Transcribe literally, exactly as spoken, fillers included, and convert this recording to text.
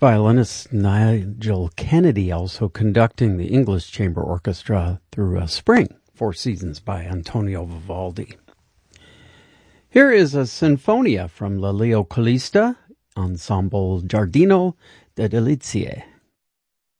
violinist Nigel Kennedy also conducting the English Chamber Orchestra through a Spring, Four Seasons by Antonio Vivaldi. Here is a Sinfonia from La Leo Calista, Ensemble Giardino de Delizie.